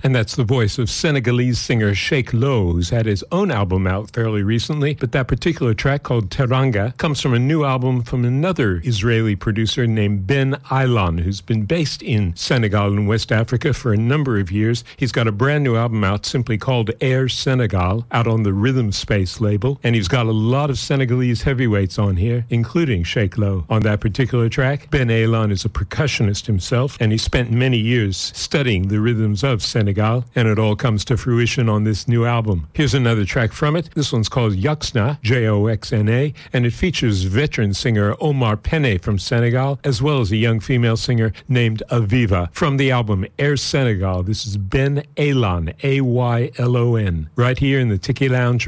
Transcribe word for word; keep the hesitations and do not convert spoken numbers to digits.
And that's the voice of Senegalese singer Sheikh Lo, who's had his own album out fairly recently. But that particular track, called Teranga, comes from a new album from another Israeli producer named Ben Aylan, who's been based in Senegal in West Africa for a number of years. He's got a brand new album out simply called Air Senegal, out on the Rhythm Space label. And he's got a lot of Senegalese heavyweights on here, including Sheikh Lo. On that particular track, Ben Aylan is a percussionist himself, and he spent many years studying the rhythms of Senegal, and it all comes to fruition on this new album. Here's another track from it. This one's called Joxna, J O X N A, and it features veteran singer Omar Pene from Senegal, as well as a young female singer named Aviva. From the album Air Senegal, this is Ben Aylan, A Y L O N, right here in the Tiki Lounge